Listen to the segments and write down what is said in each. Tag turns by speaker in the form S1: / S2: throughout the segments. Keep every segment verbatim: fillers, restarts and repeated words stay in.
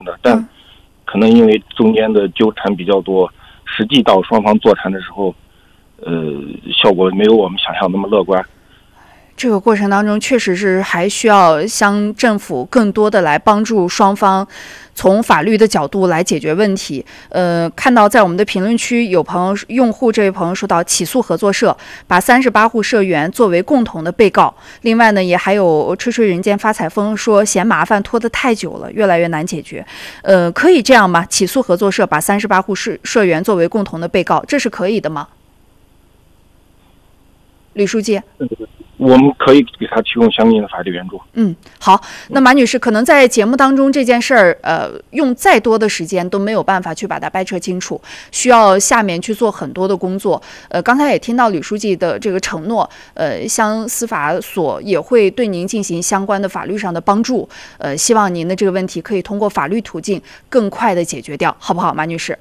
S1: 的，但可能因为中间的纠缠比较多，实际到双方座谈的时候，呃，效果没有我们想象那么乐观。
S2: 这个过程当中确实是还需要乡政府更多的来帮助双方从法律的角度来解决问题。呃，看到在我们的评论区有朋友用户这位朋友说到，起诉合作社把三十八户社员作为共同的被告。另外呢，也还有吹吹人间发财风说嫌麻烦拖得太久了，越来越难解决。呃，可以这样吗？起诉合作社把三十八户社社员作为共同的被告，这是可以的吗？吕书记。
S1: 嗯，我们可以给他提供相应的法律援助。
S2: 嗯，好。那马女士，可能在节目当中这件事儿，呃，用再多的时间都没有办法去把它掰扯清楚，需要下面去做很多的工作。呃，刚才也听到吕书记的这个承诺，呃，乡司法所也会对您进行相关的法律上的帮助。呃，希望您的这个问题可以通过法律途径更快的解决掉，好不好，马女士？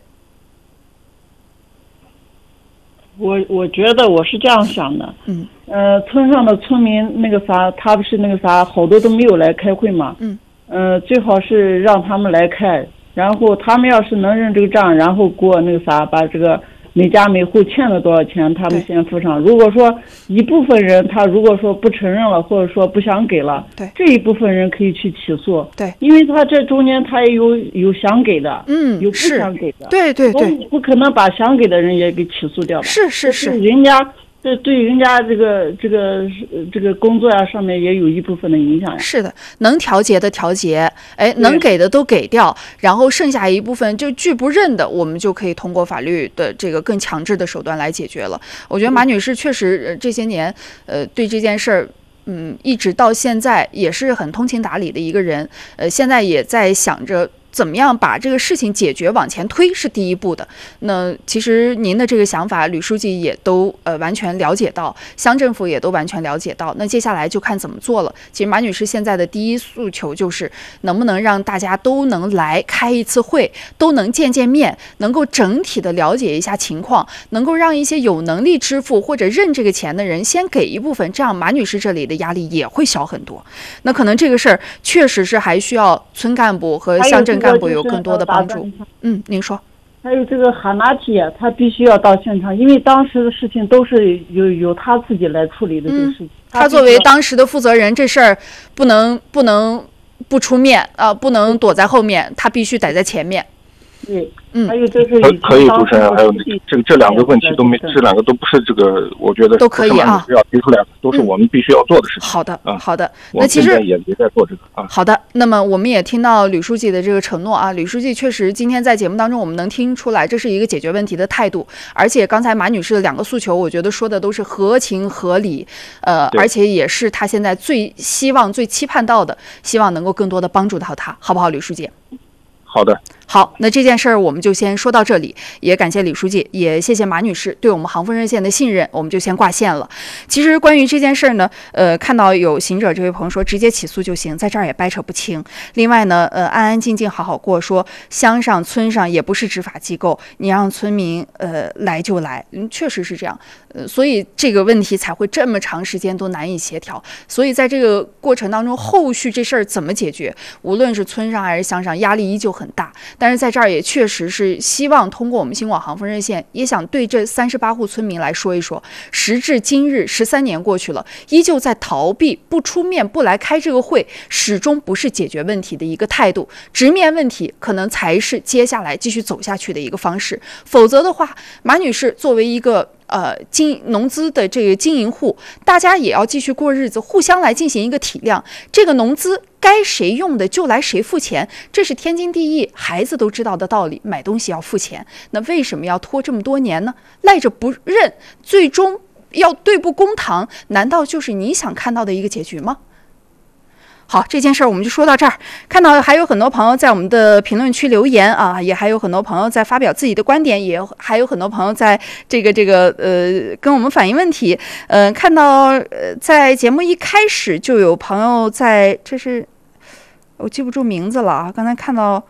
S3: 我我觉得我是这样想的，
S2: 嗯，
S3: 呃，村上的村民那个啥，他不是那个啥，好多都没有来开会嘛，
S2: 嗯，
S3: 呃，最好是让他们来开，然后他们要是能认这个账，然后给我那个啥，把这个每家每户欠了多少钱，他们先付上。如果说一部分人他如果说不承认了，或者说不想给了，
S2: 对，
S3: 这一部分人可以去起诉，
S2: 对，
S3: 因为他这中间他也有有想给的，
S2: 嗯，
S3: 有不想给的，
S2: 对对对，
S3: 不可能把想给的人也给起诉掉吧？
S2: 是是是，
S3: 人家这对人家这个这个这个工作呀、啊、上面也有一部分的影响呀。
S2: 是的，能调节的调节，哎，能给的都给掉，然后剩下一部分就拒不认的，我们就可以通过法律的这个更强制的手段来解决了。我觉得马女士确实、呃、这些年，呃，对这件事儿。嗯，一直到现在也是很通情达理的一个人，呃，现在也在想着怎么样把这个事情解决往前推是第一步的。那其实您的这个想法，吕书记也都呃完全了解到，乡政府也都完全了解到。那接下来就看怎么做了。其实马女士现在的第一诉求就是能不能让大家都能来开一次会，都能见见面，能够整体的了解一下情况，能够让一些有能力支付或者认这个钱的人先给一部分，这样马女士这里的压力也会小很多。那可能这个事儿确实是还需要村干部和乡镇干部有更多的帮助。嗯，您说。
S3: 还有这个哈拿提，他必须要到现场，因为当时的事情都是由由他自己来处理的这个事情。嗯、
S2: 他作为当时的负责人，这事儿不能不能不出面啊、呃，不能躲在后面，他必须得在前面。
S3: 对，
S2: 嗯，
S3: 还有就是
S1: 可以，主持人，还有这个这两个问题都没，这两个都不是这个，我觉得
S2: 都可以啊，
S1: 要提出来的，都是我们必须要做的事情。
S2: 好的，
S1: 啊，
S2: 好的。那其实
S1: 也也在做这个啊。
S2: 好的，那么我们也听到吕书记的这个承诺啊，吕书记确实今天在节目当中我们能听出来，这是一个解决问题的态度，而且刚才马女士的两个诉求，我觉得说的都是合情合理，呃，而且也是她现在最希望、最期盼到的，希望能够更多的帮助到她，好不好，吕书记？
S1: 好的。
S2: 好，那这件事儿我们就先说到这里，也感谢李书记，也谢谢马女士对我们航风热线的信任，我们就先挂线了。其实关于这件事儿呢，呃，看到有行者这位朋友说直接起诉就行，在这儿也掰扯不清。另外呢，呃，安安静静好好过，说乡上村上也不是执法机构，你让村民呃来就来，嗯，确实是这样，呃，所以这个问题才会这么长时间都难以协调。所以在这个过程当中，后续这事儿怎么解决，无论是村上还是乡上，压力依旧很大。但是在这儿也确实是希望通过我们新广航风热线，也想对这三十八户村民来说一说，时至今日十三年过去了，依旧在逃避，不出面，不来开这个会，始终不是解决问题的一个态度。直面问题可能才是接下来继续走下去的一个方式。否则的话，马女士作为一个呃，经农资的这个经营户，大家也要继续过日子，互相来进行一个体谅。这个农资该谁用的就来谁付钱，这是天经地义，孩子都知道的道理。买东西要付钱，那为什么要拖这么多年呢？赖着不认，最终要对簿公堂，难道就是你想看到的一个结局吗？好，这件事儿我们就说到这儿。看到还有很多朋友在我们的评论区留言啊，也还有很多朋友在发表自己的观点，也还有很多朋友在这个这个呃跟我们反映问题。呃，看到呃在节目一开始就有朋友在，这是我记不住名字了啊，刚才看到。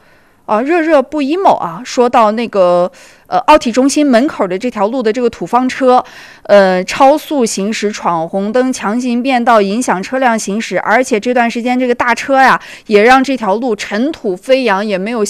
S2: 啊，热热不 emo 啊，说到那个呃奥体中心门口的这条路的这个土方车，呃超速行驶、闯红灯、强行变道，影响车辆行驶，而且这段时间这个大车呀，也让这条路尘土飞扬，也没有